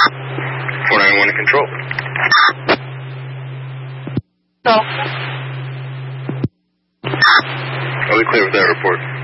491 to control. So. Are we clear with that report?